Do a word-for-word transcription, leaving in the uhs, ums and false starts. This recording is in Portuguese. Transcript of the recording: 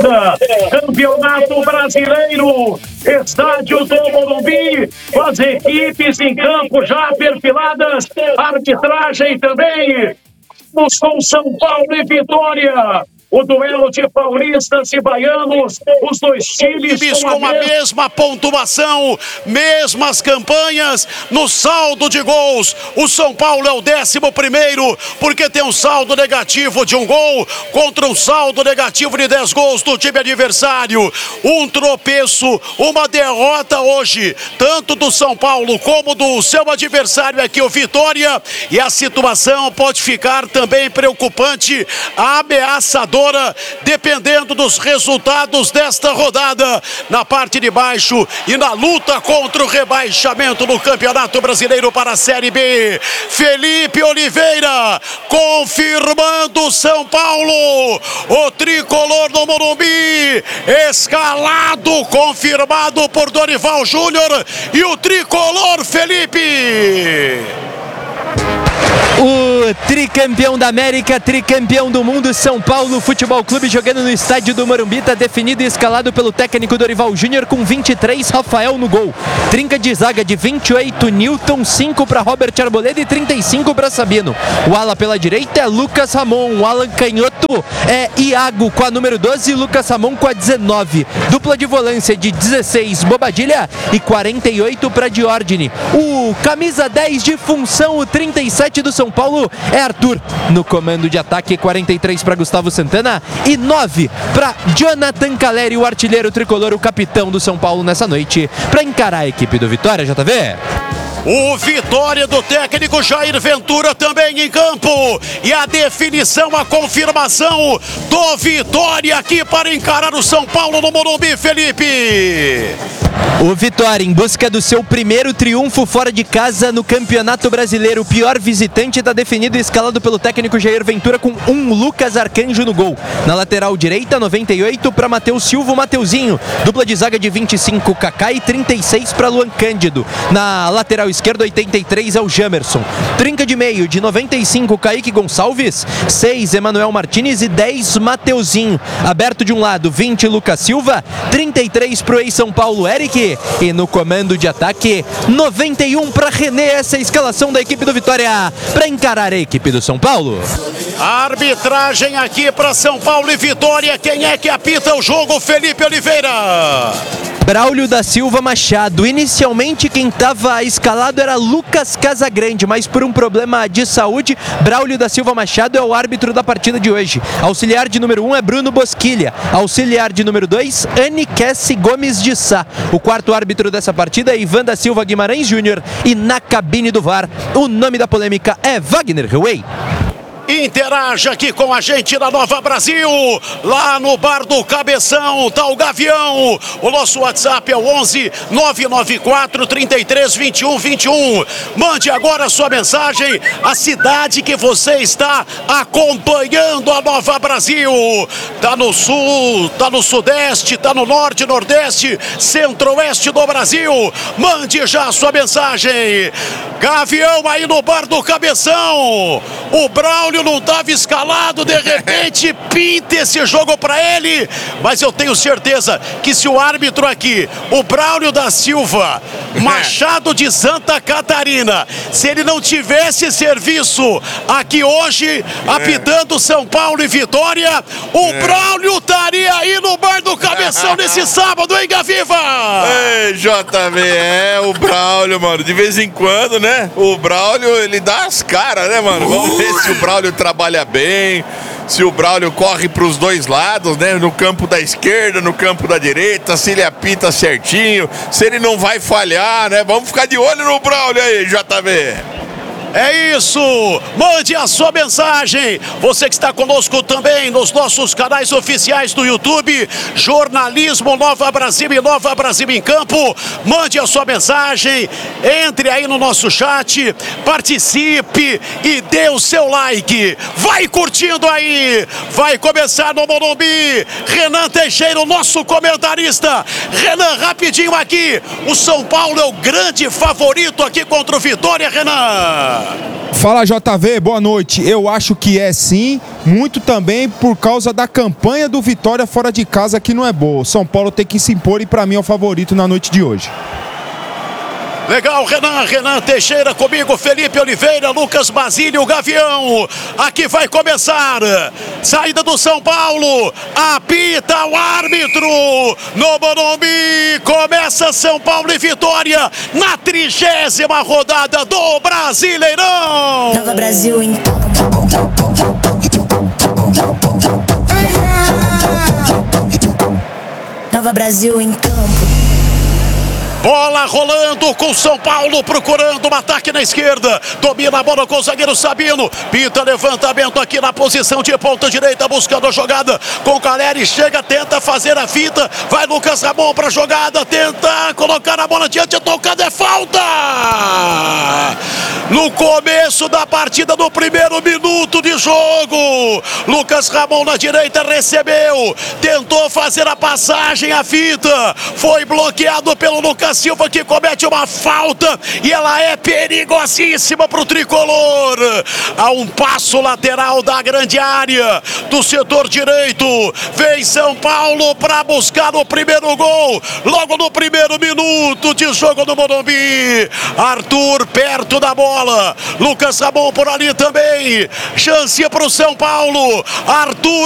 rodada, Campeonato Brasileiro, estádio do Morumbi, com as equipes em campo já perfiladas, arbitragem também, vamos com São Paulo e Vitória. O duelo de paulistas e baianos, os dois times com, com a mesma pontuação, mesmas campanhas no saldo de gols. O São Paulo é o décimo primeiro, porque tem um saldo negativo de um gol contra um saldo negativo de dez gols do time adversário. Um tropeço, uma derrota hoje, tanto do São Paulo como do seu adversário aqui, o Vitória. E a situação pode ficar também preocupante, ameaçadora, dependendo dos resultados desta rodada na parte de baixo e na luta contra o rebaixamento no Campeonato Brasileiro para a Série B. Felipe Oliveira confirmando São Paulo, o tricolor do Morumbi, escalado, confirmado por Dorival Júnior e o tricolor Felipe. O tricampeão da América, tricampeão do mundo, São Paulo Futebol Clube, jogando no estádio do Morumbi, está definido e escalado pelo técnico Dorival Júnior com vinte e três, Rafael no gol. Trinca de zaga de vinte e oito, Newton, cinco para Robert Arboleda e trinta e cinco para Sabino. O ala pela direita é Lucas Ramon, o ala canhoto é Iago com a número doze e Lucas Ramon com a dezenove. Dupla de volância de dezesseis, Bobadilha, e quarenta e oito para Diordine. O camisa dez de função, o trinta e sete do São Paulo é Arthur. No comando de ataque, quarenta e três para Gustavo Santana e nove para Jonathan Caleri, o artilheiro tricolor, o capitão do São Paulo nessa noite, para encarar a equipe do Vitória, J V. O Vitória do técnico Jair Ventura também em campo. E a definição, a confirmação do Vitória aqui para encarar o São Paulo no Morumbi, Felipe. O Vitória em busca do seu primeiro triunfo fora de casa no Campeonato Brasileiro. O pior visitante está definido e escalado pelo técnico Jair Ventura com um Lucas Arcanjo no gol. Na lateral direita, noventa e oito para Matheus Silva, o Mateuzinho. Dupla de zaga de vinte e cinco, Kaká, e trinta e seis para Luan Cândido. Na lateral esquerda, oitenta e três é o Jamerson. Trinca de meio, de noventa e cinco, Kaique Gonçalves, seis, Emanuel Martínez e dez, Mateuzinho. Aberto de um lado, vinte, Lucas Silva, trinta e três para o ex-São Paulo, Eric. E no comando de ataque, noventa e um para René. Essa é a escalação da equipe do Vitória para encarar a equipe do São Paulo. Arbitragem aqui para São Paulo e Vitória. Quem é que apita o jogo? Felipe Oliveira. Braulio da Silva Machado. Inicialmente quem estava escalado era Lucas Casagrande, mas por um problema de saúde, Braulio da Silva Machado é o árbitro da partida de hoje. Auxiliar de número um é Bruno Bosquilha. Auxiliar de número dois, Anne Kessi Gomes de Sá. O quarto árbitro dessa partida é Ivan da Silva Guimarães Júnior. E na cabine do V A R, o nome da polêmica é Wagner Huey. Interaja aqui com a gente na Nova Brasil, lá no Bar do Cabeção, tá o Gavião. O nosso WhatsApp é o onze, nove nove quatro, trinta e três, vinte e um, vinte e um. Mande agora a sua mensagem, a cidade que você está acompanhando a Nova Brasil. Tá no sul, tá no sudeste, tá no norte, nordeste, centro-oeste do Brasil. Mande já a sua mensagem. Gavião aí no Bar do Cabeção. O Braulio não estava escalado, de repente pinta esse jogo para ele, mas eu tenho certeza que se o árbitro aqui, o Braulio da Silva Machado de Santa Catarina, se ele não tivesse serviço aqui hoje, apitando São Paulo e Vitória, o Braulio estaria aí no Bar do Cabeção nesse sábado, hein, Gaviva? Ei, J V, é o Braulio, mano, de vez em quando, né? O Braulio, ele dá as caras, né, mano? Vamos ver se o Braulio trabalha bem, se o Braulio corre para os dois lados, né? No campo da esquerda, no campo da direita, se ele apita certinho, se ele não vai falhar, né? Vamos ficar de olho no Braulio aí, J V. É isso, mande a sua mensagem, você que está conosco também nos nossos canais oficiais do YouTube, Jornalismo Nova Brasil e Nova Brasil em Campo. Mande a sua mensagem, entre aí no nosso chat, participe e dê o seu like, vai curtindo aí, vai começar no Morumbi, Renan Teixeira, o nosso comentarista. Renan, rapidinho aqui, o São Paulo é o grande favorito aqui contra o Vitória, Renan. Fala, J V, boa noite. Eu acho que é sim, muito também por causa da campanha do Vitória fora de casa, que não é boa. São Paulo tem que se impor e pra mim é o favorito na noite de hoje. Legal, Renan, Renan Teixeira comigo, Felipe Oliveira, Lucas Basílio, Gavião. Aqui vai começar. Saída do São Paulo. Apita o árbitro. No Morumbi. Começa São Paulo e Vitória na trigésima rodada do Brasileirão. Nova Brasil em Nova Brasil em campo. Bola rolando com São Paulo procurando um ataque na esquerda. Domina a bola com o zagueiro Sabino. Pinta levantamento aqui na posição de ponta direita, buscando a jogada com o Caleri. Chega, tenta fazer a fita. Vai Lucas Ramon para a jogada. Tenta colocar a bola diante. A tocada é falta. No começo da partida, no primeiro minuto de jogo, Lucas Ramon na direita recebeu. Tentou fazer a passagem, a fita. Foi bloqueado pelo Lucas Silva, que comete uma falta e ela é perigosíssima para o tricolor. A um passo lateral da grande área do setor direito, vem São Paulo para buscar o primeiro gol logo no primeiro minuto de jogo do Morumbi. Arthur perto da bola, Lucas Ramon por ali também, chance para o São Paulo. Arthur